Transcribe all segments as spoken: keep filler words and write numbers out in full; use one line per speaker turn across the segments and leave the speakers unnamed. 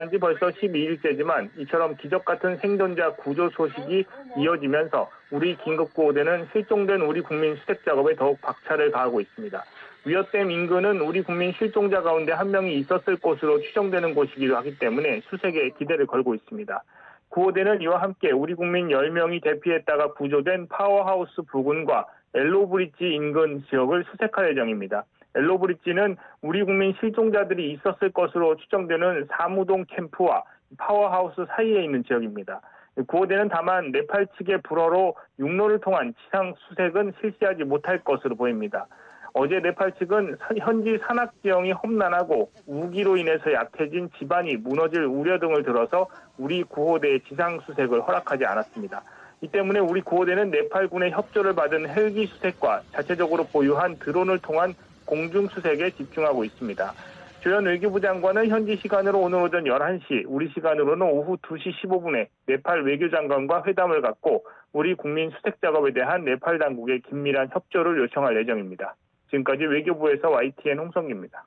지 벌써 십이 일째지만 이처럼 기적 같은 생존자 구조 소식이 이어지면서 우리 긴급구호대는 실종된 우리 국민 수색 작업에 더욱 박차를 가하고 있습니다. 위어댐 인근은 우리 국민 실종자 가운데 한 명이 있었을 것으로 추정되는 곳이기도 하기 때문에 수색에 기대를 걸고 있습니다. 구호대는 이와 함께 우리 국민 열 명이 대피했다가 구조된 파워하우스 부근과 엘로브릿지 인근 지역을 수색할 예정입니다. 엘로브릿지는 우리 국민 실종자들이 있었을 것으로 추정되는 사무동 캠프와 파워하우스 사이에 있는 지역입니다. 구호대는 다만 네팔 측의 불허로 육로를 통한 지상 수색은 실시하지 못할 것으로 보입니다. 어제 네팔 측은 현지 산악 지형이 험난하고 우기로 인해서 약해진 지반이 무너질 우려 등을 들어서 우리 구호대의 지상 수색을 허락하지 않았습니다. 이 때문에 우리 구호대는 네팔군의 협조를 받은 헬기 수색과 자체적으로 보유한 드론을 통한 공중 수색에 집중하고 있습니다. 조현 외교부 장관은 현지 시간으로 오늘 오전 열한 시, 우리 시간으로는 오후 두 시 십오 분에 네팔 외교장관과 회담을 갖고 우리 국민 수색 작업에 대한 네팔 당국의 긴밀한 협조를 요청할 예정입니다. 지금까지 외교부에서 와이티엔 홍성기입니다.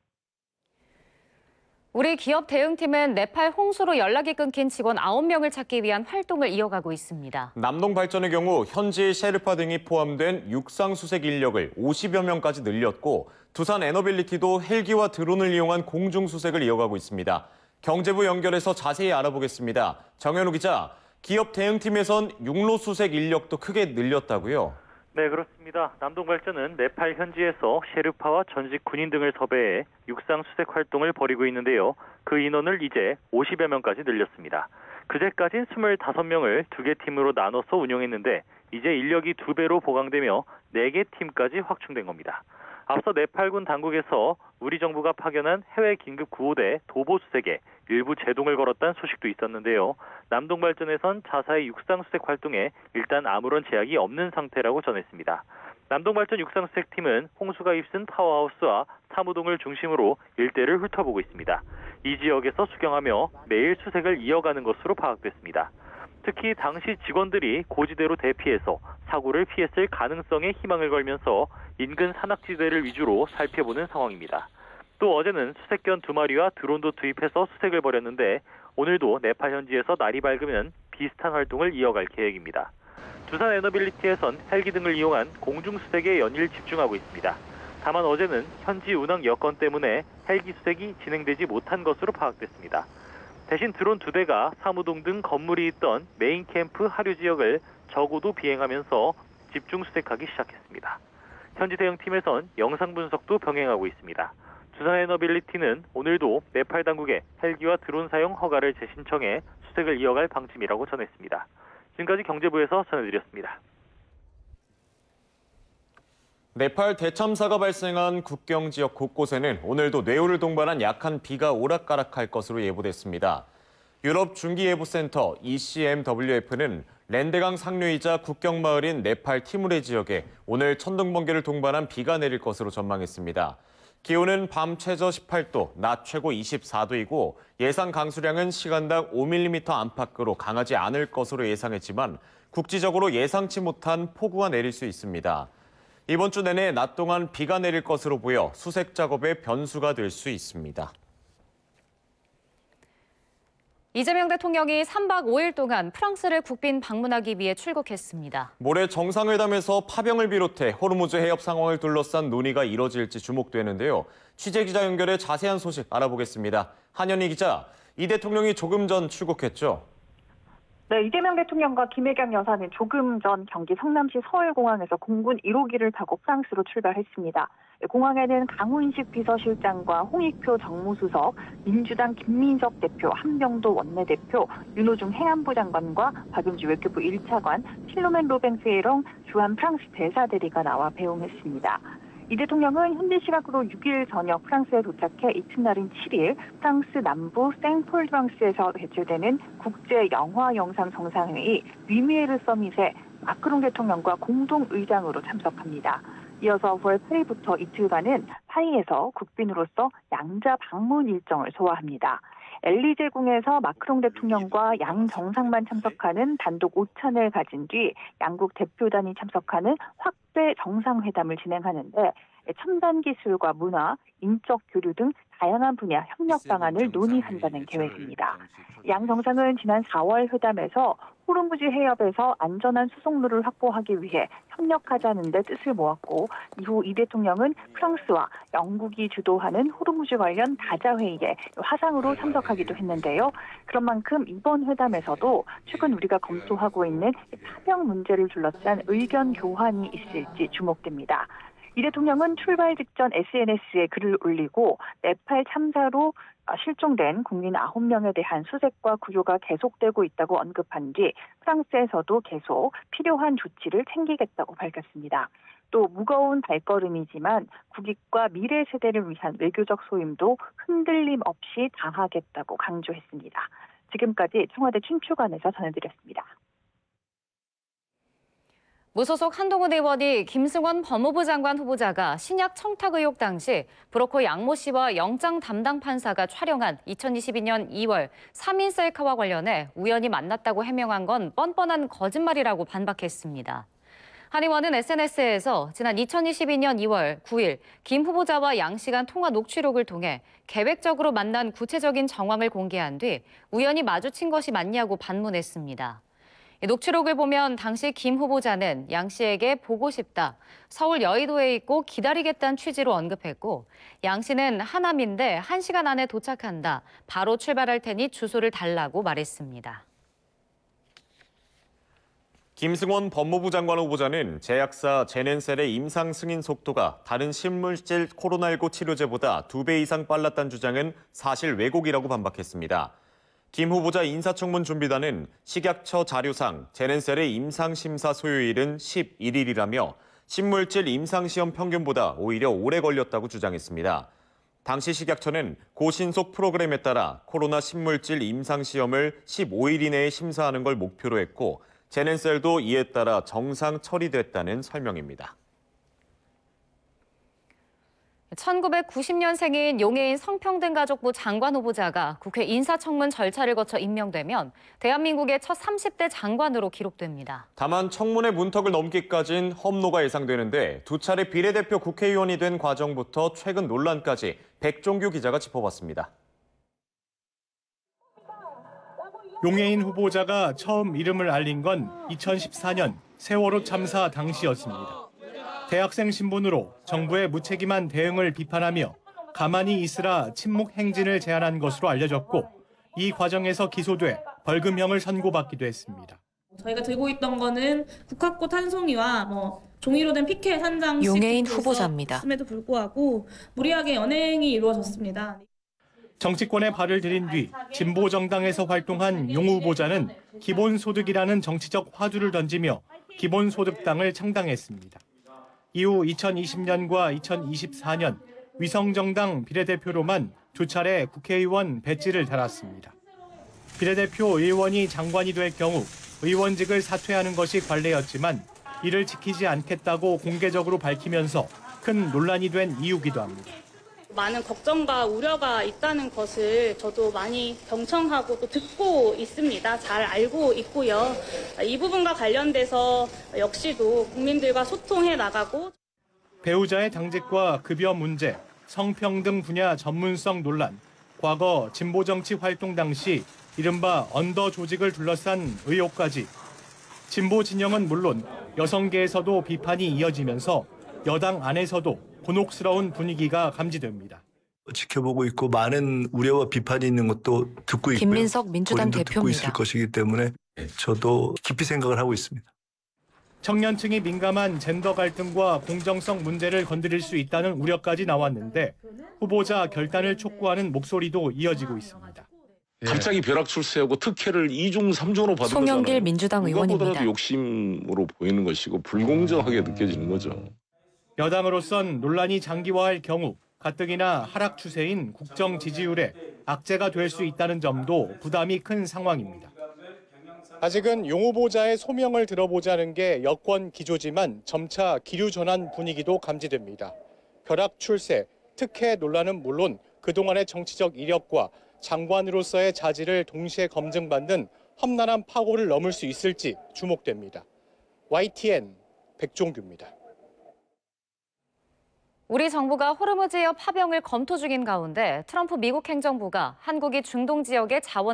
우리 기업 대응팀은 네팔 홍수로 연락이 끊긴 직원 아홉 명을 찾기 위한 활동을 이어가고 있습니다.
남동발전의 경우 현지 셰르파 등이 포함된 육상 수색 인력을 오십여 명까지 늘렸고 두산 에너빌리티도 헬기와 드론을 이용한 공중 수색을 이어가고 있습니다. 경제부 연결해서 자세히 알아보겠습니다. 정현우 기자, 기업 대응팀에선 육로 수색 인력도 크게 늘렸다고요?
네, 그렇습니다. 남동발전은 네팔 현지에서 셰르파와 전직 군인 등을 섭외해 육상 수색 활동을 벌이고 있는데요. 그 인원을 이제 오십여 명까지 늘렸습니다. 그제까진 이십오 명을 두 개 팀으로 나눠서 운영했는데 이제 인력이 두 배로 보강되며 네 개 팀까지 확충된 겁니다. 앞서 네팔군 당국에서 우리 정부가 파견한 해외 긴급 구호대 도보 수색에 일부 제동을 걸었다는 소식도 있었는데요. 남동발전에선 자사의 육상 수색 활동에 일단 아무런 제약이 없는 상태라고 전했습니다. 남동발전 육상 수색팀은 홍수가 휩쓴 파워하우스와 사무동을 중심으로 일대를 훑어보고 있습니다. 이 지역에서 수경하며 매일 수색을 이어가는 것으로 파악됐습니다. 특히 당시 직원들이 고지대로 대피해서 사고를 피했을 가능성에 희망을 걸면서 인근 산악지대를 위주로 살펴보는 상황입니다. 또 어제는 수색견 두 마리와 드론도 투입해서 수색을 벌였는데 오늘도 네팔 현지에서 날이 밝으면 비슷한 활동을 이어갈 계획입니다. 두산 에너빌리티에선 헬기 등을 이용한 공중 수색에 연일 집중하고 있습니다. 다만 어제는 현지 운항 여건 때문에 헬기 수색이 진행되지 못한 것으로 파악됐습니다. 대신 드론 두 대가 사무동 등 건물이 있던 메인 캠프 하류 지역을 저고도 비행하면서 집중 수색하기 시작했습니다. 현지 대응팀에선 영상 분석도 병행하고 있습니다. 두산 에너빌리티는 오늘도 네팔 당국에 헬기와 드론 사용 허가를 재신청해 수색을 이어갈 방침이라고 전했습니다. 지금까지 경제부에서 전해드렸습니다.
네팔 대참사가 발생한 국경 지역 곳곳에는 오늘도 뇌우를 동반한 약한 비가 오락가락할 것으로 예보됐습니다. 유럽 중기예보센터 이씨엠더블유에프는 랜데강 상류이자 국경 마을인 네팔 티무레 지역에 오늘 천둥번개를 동반한 비가 내릴 것으로 전망했습니다. 기온은 밤 최저 십팔 도, 낮 최고 이십사 도이고 예상 강수량은 시간당 오 밀리미터 안팎으로 강하지 않을 것으로 예상했지만 국지적으로 예상치 못한 폭우가 내릴 수 있습니다. 이번 주 내내 낮 동안 비가 내릴 것으로 보여 수색 작업에 변수가 될 수 있습니다.
이재명 대통령이 삼 박 오 일 동안 프랑스를 국빈 방문하기 위해 출국했습니다.
모레 정상회담에서 파병을 비롯해 호르무즈 해협 상황을 둘러싼 논의가 이뤄질지 주목되는데요. 취재기자 연결해 자세한 소식 알아보겠습니다. 한현희 기자, 이 대통령이 조금 전 출국했죠?
네, 이재명 대통령과 김혜경 여사는 조금 전 경기 성남시 서울공항에서 공군 일 호기를 타고 프랑스로 출발했습니다. 공항에는 강훈식 비서실장과 홍익표 정무수석, 민주당 김민석 대표, 한병도 원내대표, 윤호중 행안부 장관과 박윤주 외교부 일 차관, 필로멘 로뱅페이롱 주한 프랑스 대사 대리가 나와 배웅했습니다. 이 대통령은 현지 시각으로 육 일 저녁 프랑스에 도착해 이튿날인 칠 일 프랑스 남부 생폴드랑스에서 개최되는 국제영화영상 정상회의 위미에르 서밋에 마크롱 대통령과 공동의장으로 참석합니다. 이어서 구월 팔 일부터 이틀간은 파리에서 국빈으로서 양자 방문 일정을 소화합니다. 엘리제궁에서 마크롱 대통령과 양 정상만 참석하는 단독 오찬을 가진 뒤 양국 대표단이 참석하는 확대 정상회담을 진행하는데 첨단 기술과 문화, 인적 교류 등 다양한 분야 협력 방안을 논의한다는 계획입니다. 양 정상은 지난 사월 회담에서 호르무즈 해협에서 안전한 수송로를 확보하기 위해 협력하자는 데 뜻을 모았고 이후 이 대통령은 프랑스와 영국이 주도하는 호르무즈 관련 다자 회의에 화상으로 참석하기도 했는데요. 그런 만큼 이번 회담에서도 최근 우리가 검토하고 있는 파병 문제를 둘러싼 의견 교환이 있을지 주목됩니다. 이 대통령은 출발 직전 에스엔에스에 글을 올리고 네팔 참사로 실종된 국민 아홉 명에 대한 수색과 구조가 계속되고 있다고 언급한 뒤 프랑스에서도 계속 필요한 조치를 챙기겠다고 밝혔습니다. 또 무거운 발걸음이지만 국익과 미래 세대를 위한 외교적 소임도 흔들림 없이 다하겠다고 강조했습니다. 지금까지 청와대 춘추관에서 전해드렸습니다.
무소속 한동훈 의원이 김승원 법무부 장관 후보자가 신약 청탁 의혹 당시 브로커 양모 씨와 영장 담당 판사가 촬영한 이천이십이 년 이월 삼 인 셀카와 관련해 우연히 만났다고 해명한 건 뻔뻔한 거짓말이라고 반박했습니다. 한 의원은 에스엔에스에서 지난 이천이십이 년 이월 구일 김 후보자와 양 씨 간 통화 녹취록을 통해 계획적으로 만난 구체적인 정황을 공개한 뒤 우연히 마주친 것이 맞냐고 반문했습니다. 녹취록을 보면 당시 김 후보자는 양 씨에게 보고 싶다, 서울 여의도에 있고 기다리겠다는 취지로 언급했고 양 씨는 하남인데 한 시간 안에 도착한다, 바로 출발할 테니 주소를 달라고 말했습니다.
김승원 법무부 장관 후보자는 제약사 제넨셀의 임상 승인 속도가 다른 신물질 코로나십구 치료제보다 두 배 이상 빨랐다는 주장은 사실 왜곡이라고 반박했습니다. 김 후보자 인사청문 준비단은 식약처 자료상 제넨셀의 임상심사 소요일은 십일 일이라며 신물질 임상시험 평균보다 오히려 오래 걸렸다고 주장했습니다. 당시 식약처는 고신속 프로그램에 따라 코로나 신물질 임상시험을 십오 일 이내에 심사하는 걸 목표로 했고 제넨셀도 이에 따라 정상 처리됐다는 설명입니다.
천구백구십 년생인 용해인 성평등가족부 장관 후보자가 국회 인사청문 절차를 거쳐 임명되면 대한민국의 첫 삼십 대 장관으로 기록됩니다.
다만 청문회 문턱을 넘기까지는 험로가 예상되는데 두 차례 비례대표 국회의원이 된 과정부터 최근 논란까지 백종규 기자가 짚어봤습니다.
용해인 후보자가 처음 이름을 알린 건 이천십사 년 세월호 참사 당시였습니다. 대학생 신분으로 정부의 무책임한 대응을 비판하며 가만히 있으라 침묵 행진을 제안한 것으로 알려졌고 이 과정에서 기소돼 벌금형을 선고받기도 했습니다.
저희가 들고 있던 거는 국화꽃 한 송이와 뭐 종이로 된 피켓 한 장씩
용해인 후보자입니다.
있음에도 불구하고 무리하게 연행이 이루어졌습니다.
정치권에 발을 들인 뒤 진보 정당에서 활동한 용 후보자는 기본소득이라는 정치적 화두를 던지며 기본소득당을 창당했습니다. 이후 이천이십 년과 이천이십사 년 위성정당 비례대표로만 두 차례 국회의원 배지를 달았습니다. 비례대표 의원이 장관이 될 경우 의원직을 사퇴하는 것이 관례였지만 이를 지키지 않겠다고 공개적으로 밝히면서 큰 논란이 된 이유기도 합니다.
많은 걱정과 우려가 있다는 것을 저도 많이 경청하고 또 듣고 있습니다. 잘 알고 있고요. 이 부분과 관련돼서 역시도 국민들과 소통해 나가고
배우자의 당직과 급여 문제, 성평등 분야 전문성 논란, 과거 진보정치 활동 당시 이른바 언더 조직을 둘러싼 의혹까지 진보 진영은 물론 여성계에서도 비판이 이어지면서 여당 안에서도 곤혹스러운 분위기가 감지됩니다.
지켜보고 있고 많은 우려와 비판이 있는 것도 듣고 있고요.
김민석 민주당
본인도 듣고 있을
대표입니다.
것이기 때문에 저도 깊이 생각을 하고 있습니다.
청년층이 민감한 젠더 갈등과 공정성 문제를 건드릴 수 있다는 우려까지 나왔는데 후보자 결단을 촉구하는 목소리도 이어지고 있습니다.
갑자기 벼락 출세하고 특혜를 이중 삼중으로 받은 거잖아요.
송영길 민주당
누가
의원입니다.
보더라도 욕심으로 보이는 것이고 불공정하게 느껴지는 거죠.
여당으로선 논란이 장기화할 경우 가뜩이나 하락 추세인 국정 지지율에 악재가 될 수 있다는 점도 부담이 큰 상황입니다. 아직은 용 후보자의 소명을 들어보자는 게 여권 기조지만 점차 기류 전환 분위기도 감지됩니다. 벼락 출세, 특혜 논란은 물론 그동안의 정치적 이력과 장관으로서의 자질을 동시에 검증받는 험난한 파고를 넘을 수 있을지 주목됩니다. 와이티엔 백종규입니다.
우리 정부가 호르무즈해협 파병을 검토 중인 가운데 트럼프 미국 행정부가 한국이 중동 지역의 자원